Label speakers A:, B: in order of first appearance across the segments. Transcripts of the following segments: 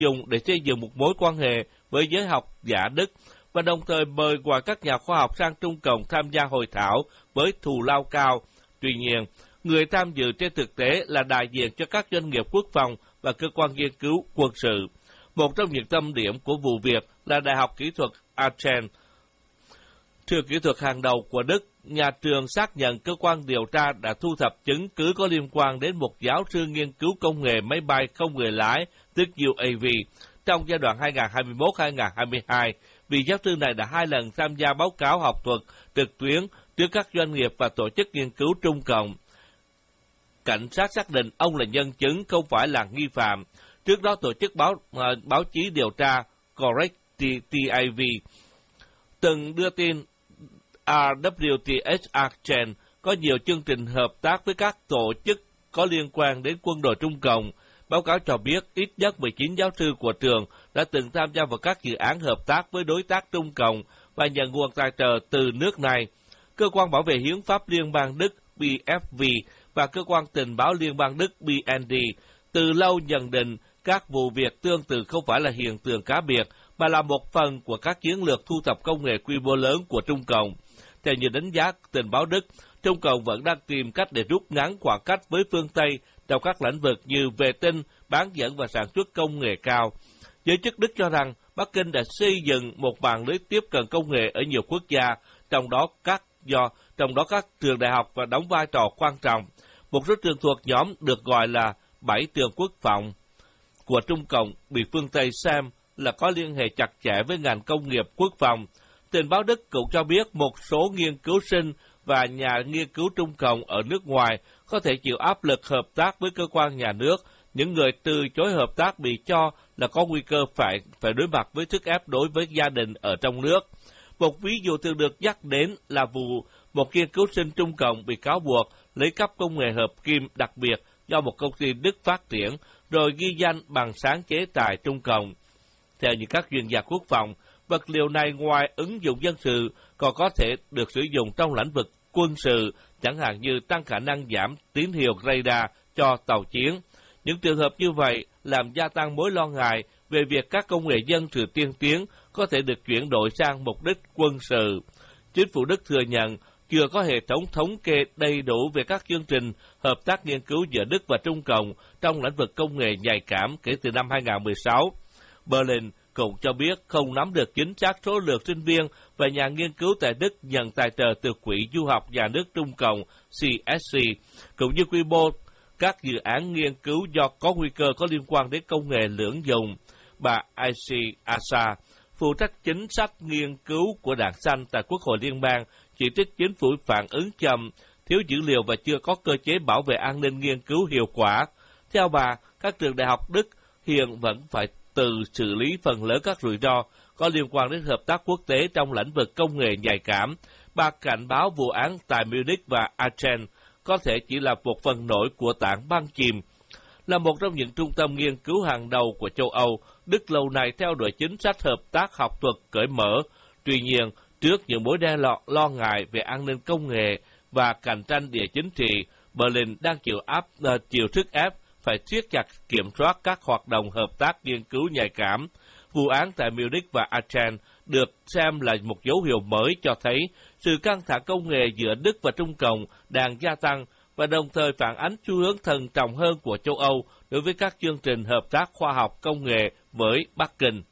A: dùng để xây dựng một mối quan hệ với giới học giả Đức và đồng thời mời gọi các nhà khoa học sang Trung Cộng tham gia hội thảo với thù lao cao. Tuy nhiên, người tham dự trên thực tế là đại diện cho các doanh nghiệp quốc phòng và cơ quan nghiên cứu quân sự. Một trong những tâm điểm của vụ việc là Đại học Kỹ thuật Aachen, trường kỹ thuật hàng đầu của Đức. Nhà trường xác nhận cơ quan điều tra đã thu thập chứng cứ có liên quan đến một giáo sư nghiên cứu công nghệ máy bay không người lái, tức UAV, trong giai đoạn 2021-2022, vì giáo sư này đã 2 lần tham gia báo cáo học thuật trực tuyến trước các doanh nghiệp và tổ chức nghiên cứu Trung Cộng. Cảnh sát xác định ông là nhân chứng, không phải là nghi phạm. Trước đó, tổ chức báo chí điều tra Correct TV từng đưa tin RWTH Aachen có nhiều chương trình hợp tác với các tổ chức có liên quan đến quân đội Trung Cộng. Báo cáo cho biết ít nhất 19 giáo sư của trường đã từng tham gia vào các dự án hợp tác với đối tác Trung Cộng và nhận nguồn tài trợ từ nước này. Cơ quan bảo vệ hiến pháp Liên bang Đức BFV và cơ quan tình báo Liên bang Đức BND từ lâu nhận định các vụ việc tương tự không phải là hiện tượng cá biệt, mà là một phần của các chiến lược thu thập công nghệ quy mô lớn của Trung Cộng. Theo như đánh giá tình báo Đức, Trung Cộng vẫn đang tìm cách để rút ngắn khoảng cách với phương Tây trong các lĩnh vực như vệ tinh, bán dẫn và sản xuất công nghệ cao. Giới chức Đức cho rằng Bắc Kinh đã xây dựng một mạng lưới tiếp cận công nghệ ở nhiều quốc gia, trong đó các trường đại học và đóng vai trò quan trọng. Một số trường thuộc nhóm được gọi là 7 trường quốc phòng của Trung Cộng bị phương Tây xem là có liên hệ chặt chẽ với ngành công nghiệp quốc phòng. Tình báo Đức cũng cho biết một số nghiên cứu sinh và nhà nghiên cứu Trung Cộng ở nước ngoài có thể chịu áp lực hợp tác với cơ quan nhà nước. Những người từ chối hợp tác bị cho là có nguy cơ phải đối mặt với sức ép đối với gia đình ở trong nước. Một ví dụ thường được nhắc đến là vụ một nghiên cứu sinh Trung Cộng bị cáo buộc lấy cắp công nghệ hợp kim đặc biệt do một công ty Đức phát triển, rồi ghi danh bằng sáng chế tại Trung Cộng. Theo như các chuyên gia quốc phòng, vật liệu này ngoài ứng dụng dân sự còn có thể được sử dụng trong lĩnh vực quân sự, chẳng hạn như tăng khả năng giảm tín hiệu radar cho tàu chiến. Những trường hợp như vậy làm gia tăng mối lo ngại về việc các công nghệ dân sự tiên tiến có thể được chuyển đổi sang mục đích quân sự. Chính phủ Đức thừa nhận chưa có hệ thống thống kê đầy đủ về các chương trình hợp tác nghiên cứu giữa Đức và Trung Cộng trong lĩnh vực công nghệ nhạy cảm kể từ năm 2016. Berlin cũng cho biết không nắm được chính xác số lượng sinh viên và nhà nghiên cứu tại Đức nhận tài trợ từ Quỹ Du học Nhà nước Trung Cộng CSC, cũng như quy mô các dự án nghiên cứu do có nguy cơ có liên quan đến công nghệ lưỡng dùng. Bà Aisy Asa, phụ trách chính sách nghiên cứu của Đảng Xanh tại Quốc hội Liên bang, chỉ trích chính phủ phản ứng chậm, thiếu dữ liệu và chưa có cơ chế bảo vệ an ninh nghiên cứu hiệu quả. Theo bà, các trường đại học Đức hiện vẫn phải tự xử lý phần lớn các rủi ro có liên quan đến hợp tác quốc tế trong lĩnh vực công nghệ nhạy cảm. Bà cảnh báo vụ án tại Munich và Aachen có thể chỉ là một phần nổi của tảng băng chìm. Là một trong những trung tâm nghiên cứu hàng đầu của châu Âu, Đức lâu nay theo đuổi chính sách hợp tác học thuật cởi mở. Tuy nhiên, trước những mối đe lo ngại về an ninh công nghệ và cạnh tranh địa chính trị, Berlin đang chịu sức ép phải siết chặt kiểm soát các hoạt động hợp tác nghiên cứu nhạy cảm. Vụ án tại Munich và Aachen được xem là một dấu hiệu mới cho thấy sự căng thẳng công nghệ giữa Đức và Trung Cộng đang gia tăng và đồng thời phản ánh xu hướng thận trọng hơn của châu Âu đối với các chương trình hợp tác khoa học công nghệ với Bắc Kinh.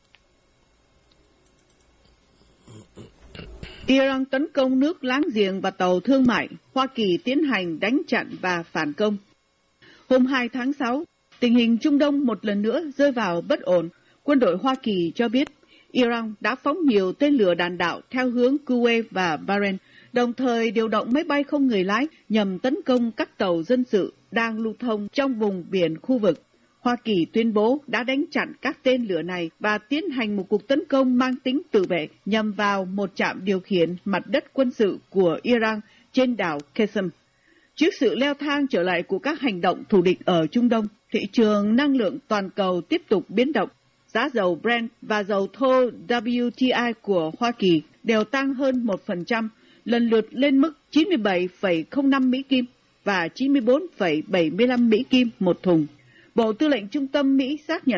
B: Iran tấn công nước láng giềng và tàu thương mại, Hoa Kỳ tiến hành đánh chặn và phản công. Hôm 2 tháng 6, tình hình Trung Đông một lần nữa rơi vào bất ổn. Quân đội Hoa Kỳ cho biết Iran đã phóng nhiều tên lửa đạn đạo theo hướng Kuwait và Bahrain, đồng thời điều động máy bay không người lái nhằm tấn công các tàu dân sự đang lưu thông trong vùng biển khu vực. Hoa Kỳ tuyên bố đã đánh chặn các tên lửa này và tiến hành một cuộc tấn công mang tính tự vệ nhằm vào một trạm điều khiển mặt đất quân sự của Iran trên đảo Qasem. Trước sự leo thang trở lại của các hành động thù địch ở Trung Đông, thị trường năng lượng toàn cầu tiếp tục biến động. Giá dầu Brent và dầu thô WTI của Hoa Kỳ đều tăng hơn 1%, lần lượt lên mức 97,05 Mỹ Kim và 94,75 Mỹ Kim một thùng. Bộ Tư lệnh Trung tâm Mỹ xác nhận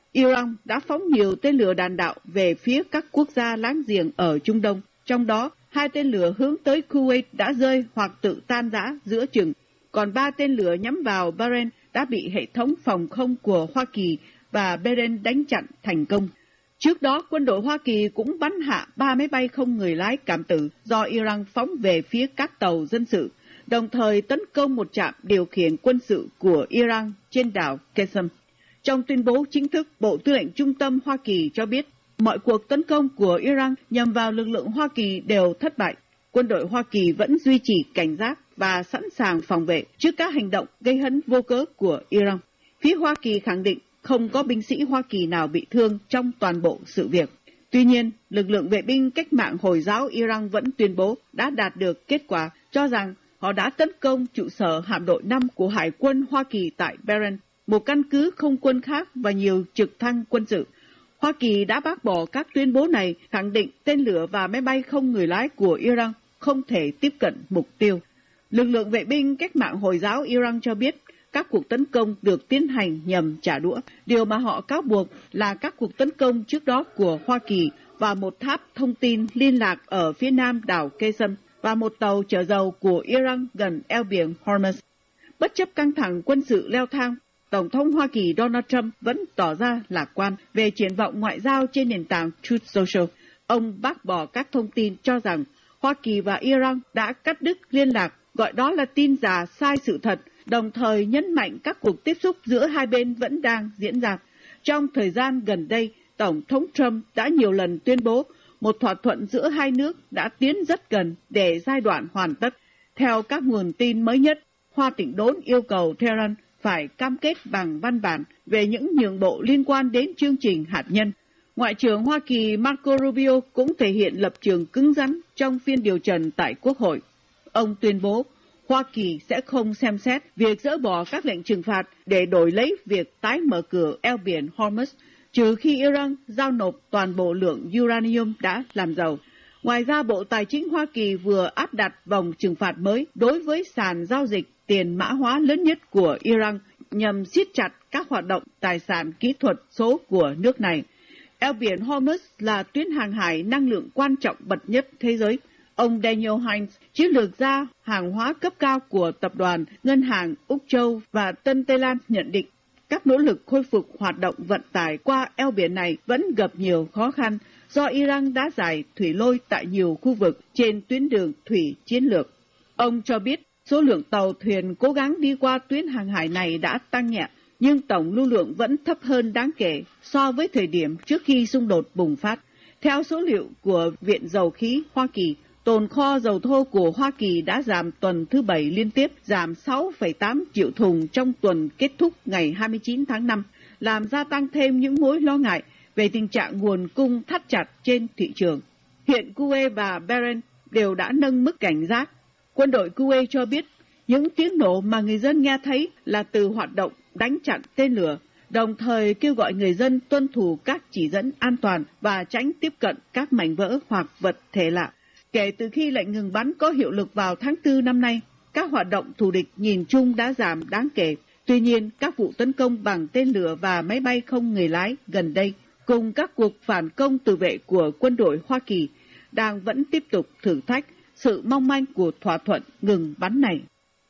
B: Iran đã phóng nhiều tên lửa đạn đạo về phía các quốc gia láng giềng ở Trung Đông, trong đó 2 tên lửa hướng tới Kuwait đã rơi hoặc tự tan rã giữa chừng, còn 3 tên lửa nhắm vào Bahrain đã bị hệ thống phòng không của Hoa Kỳ và Bahrain đánh chặn thành công. Trước đó, quân đội Hoa Kỳ cũng bắn hạ 3 máy bay không người lái cảm tử do Iran phóng về phía các tàu dân sự, đồng thời tấn công một trạm điều khiển quân sự của Iran trên đảo Qesem. Trong tuyên bố chính thức, Bộ Tư lệnh Trung tâm Hoa Kỳ cho biết mọi cuộc tấn công của Iran nhằm vào lực lượng Hoa Kỳ đều thất bại. Quân đội Hoa Kỳ vẫn duy trì cảnh giác và sẵn sàng phòng vệ trước các hành động gây hấn vô cớ của Iran. Phía Hoa Kỳ khẳng định không có binh sĩ Hoa Kỳ nào bị thương trong toàn bộ sự việc. Tuy nhiên, lực lượng vệ binh cách mạng Hồi giáo Iran vẫn tuyên bố đã đạt được kết quả, cho rằng họ đã tấn công trụ sở hạm đội 5 của Hải quân Hoa Kỳ tại Bahrain, một căn cứ không quân khác và nhiều trực thăng quân sự. Hoa Kỳ đã bác bỏ các tuyên bố này, khẳng định tên lửa và máy bay không người lái của Iran không thể tiếp cận mục tiêu. Lực lượng vệ binh cách mạng Hồi giáo Iran cho biết các cuộc tấn công được tiến hành nhằm trả đũa. Điều mà họ cáo buộc là các cuộc tấn công trước đó của Hoa Kỳ và một tháp thông tin liên lạc ở phía nam đảo Qesem và một tàu chở dầu của Iran gần eo biển Hormuz. Bất chấp căng thẳng quân sự leo thang, Tổng thống Hoa Kỳ Donald Trump vẫn tỏ ra lạc quan về triển vọng ngoại giao trên nền tảng Truth Social. Ông bác bỏ các thông tin cho rằng Hoa Kỳ và Iran đã cắt đứt liên lạc, gọi đó là tin giả sai sự thật, đồng thời nhấn mạnh các cuộc tiếp xúc giữa hai bên vẫn đang diễn ra. Trong thời gian gần đây, Tổng thống Trump đã nhiều lần tuyên bố một thỏa thuận giữa hai nước đã tiến rất gần để giai đoạn hoàn tất. Theo các nguồn tin mới nhất, Hoa Tịnh Đốn yêu cầu Tehran phải cam kết bằng văn bản về những nhượng bộ liên quan đến chương trình hạt nhân. Ngoại trưởng Hoa Kỳ Marco Rubio cũng thể hiện lập trường cứng rắn trong phiên điều trần tại Quốc hội. Ông tuyên bố Hoa Kỳ sẽ không xem xét việc dỡ bỏ các lệnh trừng phạt để đổi lấy việc tái mở cửa eo biển Hormuz, trừ khi Iran giao nộp toàn bộ lượng uranium đã làm giàu. Ngoài ra, Bộ Tài chính Hoa Kỳ vừa áp đặt vòng trừng phạt mới đối với sàn giao dịch tiền mã hóa lớn nhất của Iran nhằm siết chặt các hoạt động tài sản kỹ thuật số của nước này. Eo biển Hormuz là tuyến hàng hải năng lượng quan trọng bậc nhất thế giới. Ông Daniel Hines, chiến lược gia hàng hóa cấp cao của tập đoàn Ngân hàng Úc Châu và Tân Tây Lan nhận định các nỗ lực khôi phục hoạt động vận tải qua eo biển này vẫn gặp nhiều khó khăn do Iran đã giải thủy lôi tại nhiều khu vực trên tuyến đường thủy chiến lược. Ông cho biết số lượng tàu thuyền cố gắng đi qua tuyến hàng hải này đã tăng nhẹ, nhưng tổng lưu lượng vẫn thấp hơn đáng kể so với thời điểm trước khi xung đột bùng phát. Theo số liệu của Viện Dầu khí Hoa Kỳ, tồn kho dầu thô của Hoa Kỳ đã giảm tuần thứ 7 liên tiếp, giảm 6,8 triệu thùng trong tuần kết thúc ngày 29 tháng 5, làm gia tăng thêm những mối lo ngại về tình trạng nguồn cung thắt chặt trên thị trường. Hiện Kuwait và Bahrain đều đã nâng mức cảnh giác. Quân đội Kuwait cho biết những tiếng nổ mà người dân nghe thấy là từ hoạt động đánh chặn tên lửa, đồng thời kêu gọi người dân tuân thủ các chỉ dẫn an toàn và tránh tiếp cận các mảnh vỡ hoặc vật thể lạ. Kể từ khi lệnh ngừng bắn có hiệu lực vào tháng 4 năm nay, các hoạt động thù địch nhìn chung đã giảm đáng kể. Tuy nhiên, các vụ tấn công bằng tên lửa và máy bay không người lái gần đây, cùng các cuộc phản công tự vệ của quân đội Hoa Kỳ, đang vẫn tiếp tục thử thách sự mong manh của thỏa thuận ngừng bắn này.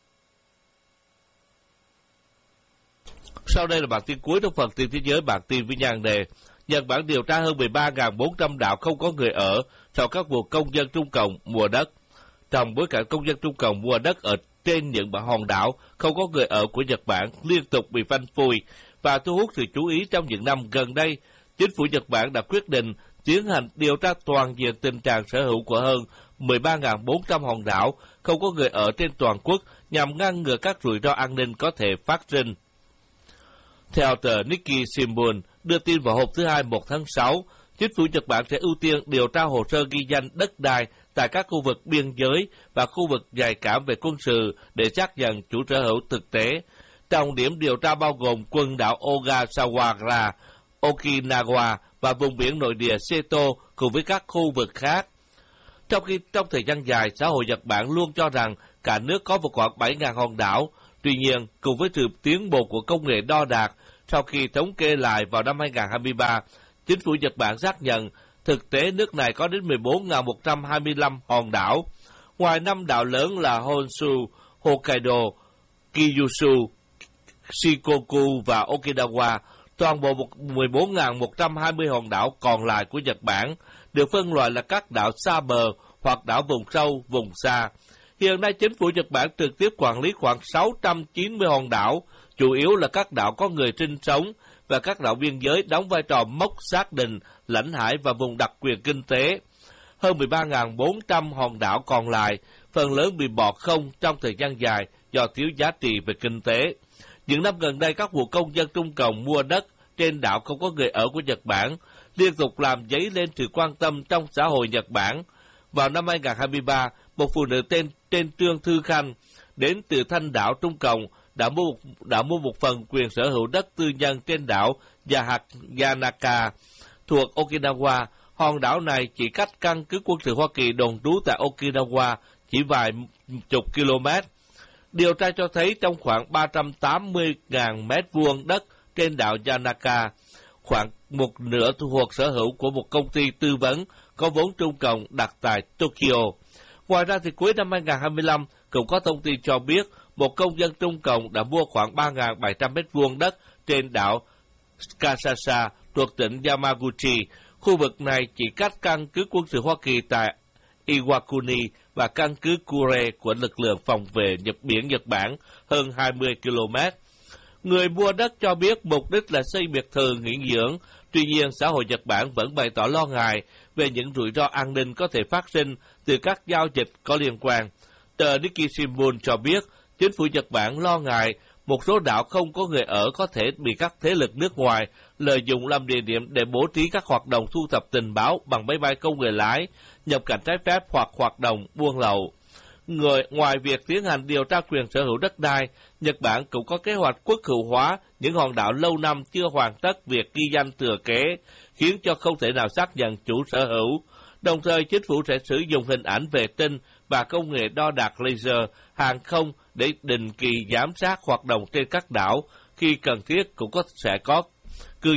A: Sau đây là bản tin cuối trong phần tin thế giới, bản tin với nhan đề Nhật Bản điều tra hơn 13.400 đảo không có người ở sau các vụ công dân Trung Cộng mua đất. Trong bối cảnh công dân Trung Cộng mua đất ở trên những hòn đảo không có người ở của Nhật Bản liên tục bị phanh phui và thu hút sự chú ý trong những năm gần đây, chính phủ Nhật Bản đã quyết định tiến hành điều tra toàn diện tình trạng sở hữu của hơn 13.400 hòn đảo không có người ở trên toàn quốc nhằm ngăn ngừa các rủi ro an ninh có thể phát sinh. Theo tờ Nikkei Shimbun đưa tin vào hôm thứ Hai 1 tháng 6, chính phủ Nhật Bản sẽ ưu tiên điều tra hồ sơ ghi danh đất đai tại các khu vực biên giới và khu vực nhạy cảm về quân sự để xác nhận chủ sở hữu thực tế. Trọng điểm điều tra bao gồm quần đảo Ogasawara, Okinawa và vùng biển nội địa Seto cùng với các khu vực khác. Trong khi trong thời gian dài, xã hội Nhật Bản luôn cho rằng cả nước có khoảng 7.000 hòn đảo. Tuy nhiên, cùng với sự tiến bộ của công nghệ đo đạc, Sau khi thống kê lại vào năm 2023, chính phủ Nhật Bản xác nhận thực tế nước này có đến 14.125 hòn đảo. Ngoài 5 đảo lớn là Honshu, Hokkaido, Kyushu, Shikoku và Okinawa, toàn bộ 14.120 hòn đảo còn lại của Nhật Bản được phân loại là các đảo xa bờ hoặc đảo vùng sâu, vùng xa. Hiện nay, chính phủ Nhật Bản trực tiếp quản lý khoảng 690 hòn đảo, chủ yếu là các đảo có người sinh sống và các đảo biên giới đóng vai trò mốc xác định lãnh hải và vùng đặc quyền kinh tế. Hơn 13.400 hòn đảo còn lại, phần lớn bị bỏ không trong thời gian dài do thiếu giá trị về kinh tế. Những năm gần đây, các vụ công dân Trung Cộng mua đất trên đảo không có người ở của Nhật Bản liên tục làm dấy lên sự quan tâm trong xã hội Nhật Bản. Vào năm 2023, một phụ nữ tên Trương Thư Khanh đến từ Thanh đảo Trung Cộng đã mua một phần quyền sở hữu đất tư nhân trên đảo Yanaka thuộc Okinawa. Hòn đảo này chỉ cách căn cứ quân sự Hoa Kỳ đồn trú tại Okinawa chỉ vài chục km. Điều tra cho thấy trong khoảng 380.000 mét vuông đất trên đảo Yanaka, khoảng một nửa thuộc sở hữu của một công ty tư vấn có vốn Trung Cộng đặt tại Tokyo. Ngoài ra, thì cuối năm 2025 cũng có thông tin cho biết một công dân Trung Cộng đã mua khoảng 3.700 mét vuông đất trên đảo Kasasa thuộc tỉnh Yamaguchi. Khu vực này chỉ cách căn cứ quân sự Hoa Kỳ tại Iwakuni và căn cứ Kure của lực lượng phòng vệ biển Nhật Bản hơn 20 km. Người mua đất cho biết mục đích là xây biệt thự nghỉ dưỡng. Tuy nhiên, xã hội Nhật Bản vẫn bày tỏ lo ngại về những rủi ro an ninh có thể phát sinh từ các giao dịch có liên quan. Tờ Nikkei Shimbun cho biết, chính phủ Nhật Bản lo ngại một số đảo không có người ở có thể bị các thế lực nước ngoài lợi dụng làm địa điểm để bố trí các hoạt động thu thập tình báo bằng máy bay không người lái, nhập cảnh trái phép hoặc hoạt động buôn lậu. Ngoài việc tiến hành điều tra quyền sở hữu đất đai, Nhật Bản cũng có kế hoạch quốc hữu hóa những hòn đảo lâu năm chưa hoàn tất việc ghi danh thừa kế, khiến cho không thể nào xác nhận chủ sở hữu. Đồng thời, chính phủ sẽ sử dụng hình ảnh vệ tinh và công nghệ đo đạc laser hàng không để định kỳ giám sát hoạt động trên các đảo. Khi cần thiết, cũng sẽ cử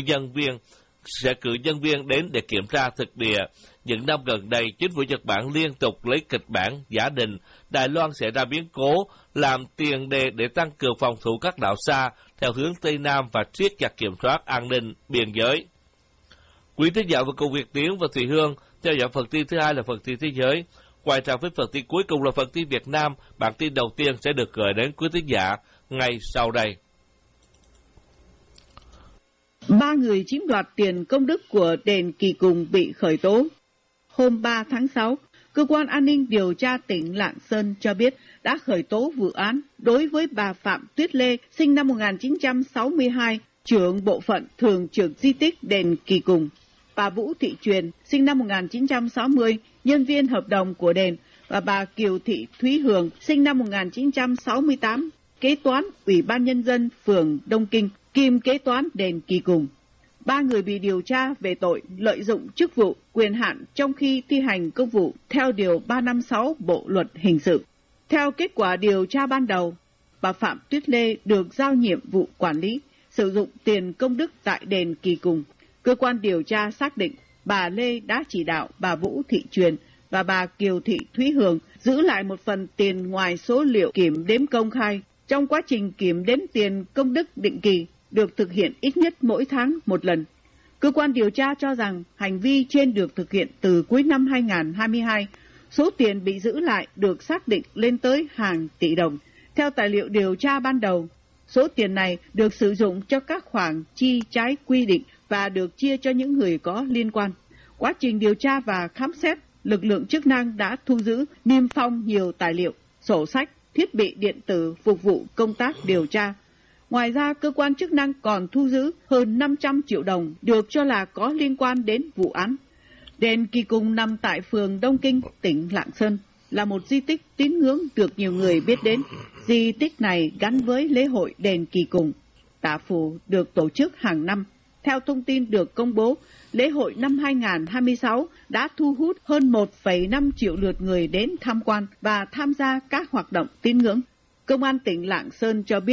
A: nhân viên đến để kiểm tra thực địa. Những năm gần đây, chính phủ Nhật Bản liên tục lấy kịch bản giả định Đài Loan sẽ ra biến cố, làm tiền đề để tăng cường phòng thủ các đảo xa theo hướng Tây Nam và siết chặt kiểm soát an ninh biên giới. Quý thính giả và cùng Việt Tiến và Thùy Hương theo dõi phần tin thứ hai là phần tin thế giới. Quay sang với phần tin cuối cùng là phần tin Việt Nam. Bản tin đầu tiên sẽ được gửi đến quý thính giả ngay sau đây.
B: 3 người chiếm đoạt tiền công đức của đền Kỳ Cùng bị khởi tố. Hôm 3 tháng 6, Cơ quan An ninh Điều tra tỉnh Lạng Sơn cho biết đã khởi tố vụ án đối với bà Phạm Tuyết Lê, sinh năm 1962, trưởng bộ phận thường trực di tích đền Kỳ Cùng, bà Vũ Thị Truyền, sinh năm 1960, nhân viên hợp đồng của đền, và bà Kiều Thị Thúy Hường, sinh năm 1968, kế toán Ủy ban Nhân dân phường Đông Kinh, kiêm kế toán đền Kỳ Cùng. 3 người bị điều tra về tội lợi dụng chức vụ, quyền hạn trong khi thi hành công vụ theo Điều 356 Bộ Luật Hình sự. Theo kết quả điều tra ban đầu, bà Phạm Tuyết Lê được giao nhiệm vụ quản lý, sử dụng tiền công đức tại đền Kỳ Cùng. Cơ quan điều tra xác định bà Lê đã chỉ đạo bà Vũ Thị Truyền và bà Kiều Thị Thúy Hường giữ lại một phần tiền ngoài số liệu kiểm đếm công khai. Trong quá trình kiểm đếm tiền công đức định kỳ được thực hiện ít nhất mỗi tháng một lần. Cơ quan điều tra cho rằng hành vi trên được thực hiện từ cuối năm 2022. Số tiền bị giữ lại được xác định lên tới hàng tỷ đồng. Theo tài liệu điều tra ban đầu, số tiền này được sử dụng cho các khoản chi trái quy định và được chia cho những người có liên quan. Quá trình điều tra và khám xét, lực lượng chức năng đã thu giữ niêm phong nhiều tài liệu, sổ sách, thiết bị điện tử phục vụ công tác điều tra. Ngoài ra, cơ quan chức năng còn thu giữ hơn 500 triệu đồng được cho là có liên quan đến vụ án. Đền Kỳ Cùng nằm tại phường Đông Kinh, tỉnh Lạng Sơn, là một di tích tín ngưỡng được nhiều người biết đến. Di tích này gắn với lễ hội đền Kỳ Cùng, Tả Phù được tổ chức hàng năm. Theo thông tin được công bố, lễ hội năm 2026 đã thu hút hơn 1,5 triệu lượt người đến tham quan và tham gia các hoạt động tín ngưỡng. Công an tỉnh Lạng Sơn cho biết,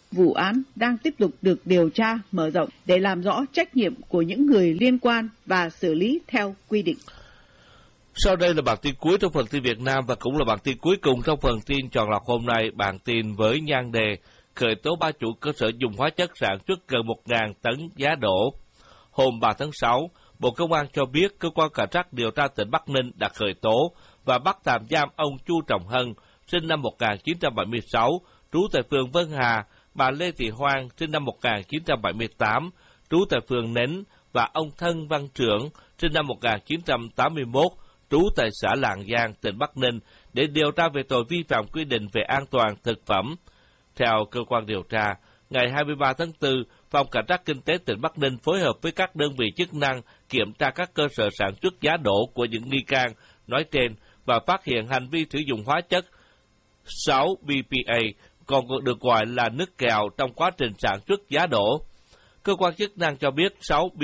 B: vụ án đang tiếp tục được điều tra mở rộng để làm rõ trách nhiệm của những người liên quan và xử lý theo quy định.
A: Sau đây là bản tin cuối trong phần tin Việt Nam và cũng là bản tin cuối cùng trong phần tin chọn lọc hôm nay. Bản tin với nhan đề khởi tố 3 chủ cơ sở dùng hóa chất sản xuất gần 1.000 tấn giá đỗ. Hôm 3 tháng 6, Bộ Công an cho biết cơ quan cảnh sát điều tra tỉnh Bắc Ninh đã khởi tố và bắt tạm giam ông Chu Trọng Hân, sinh năm 1976, trú tại phường Vân Hà, bà Lê Thị Hoang, sinh năm 1978, trú tại phường Nến, và ông Thân Văn Trưởng, sinh năm 1981, trú tại xã Lạng Giang, tỉnh Bắc Ninh, để điều tra về tội vi phạm quy định về an toàn thực phẩm. Theo cơ quan điều tra, ngày 23 tháng 4, Phòng Cảnh sát Kinh tế tỉnh Bắc Ninh phối hợp với các đơn vị chức năng kiểm tra các cơ sở sản xuất giá đỗ của những nghi can nói trên và phát hiện hành vi sử dụng hóa chất 6-BPA, còn được gọi là nước kẹo, trong quá trình sản xuất giá đỗ. Cơ quan chức năng cho biết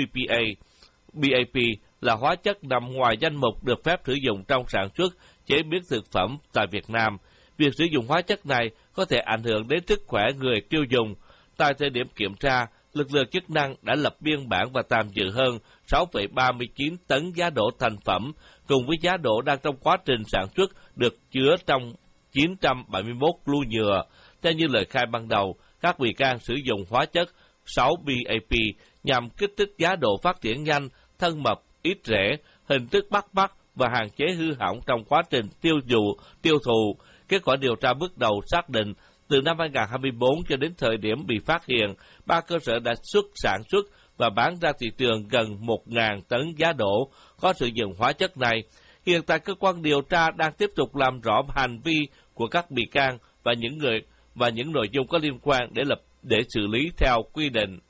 A: 6-BPA là hóa chất nằm ngoài danh mục được phép sử dụng trong sản xuất, chế biến thực phẩm tại Việt Nam. Việc sử dụng hóa chất này có thể ảnh hưởng đến sức khỏe người tiêu dùng. Tại thời điểm kiểm tra, lực lượng chức năng đã lập biên bản và tạm giữ hơn 6,39 tấn giá đỗ thành phẩm, cùng với giá đỗ đang trong quá trình sản xuất được chứa trong 971 lu nhựa. Theo như lời khai ban đầu, các bị can sử dụng hóa chất 6-BAP nhằm kích thích giá đỗ phát triển nhanh, thân mập, ít rễ, hình thức bắt mắt và hạn chế hư hỏng trong quá trình tiêu thụ. Kết quả điều tra bước đầu xác định, từ năm 2024 cho đến thời điểm bị phát hiện, 3 cơ sở đã sản xuất và bán ra thị trường gần 1.000 tấn giá đỗ có sử dụng hóa chất này. Hiện tại cơ quan điều tra đang tiếp tục làm rõ hành vi của các bị can và những nội dung có liên quan để xử lý theo quy định.